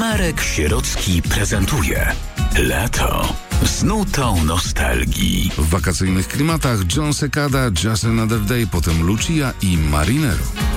Marek Sierocki prezentuje Lato z nutą nostalgii. W wakacyjnych klimatach John Cicada, Just Another Day, potem Lucia i Marinero.